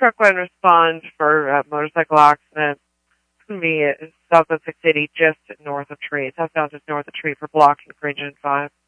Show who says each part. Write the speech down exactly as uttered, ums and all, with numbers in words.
Speaker 1: truck would respond for a motorcycle accident. It's going to be uh, south of the city, just north of Tree. Southbound just north of Tree for blocking for Engine five.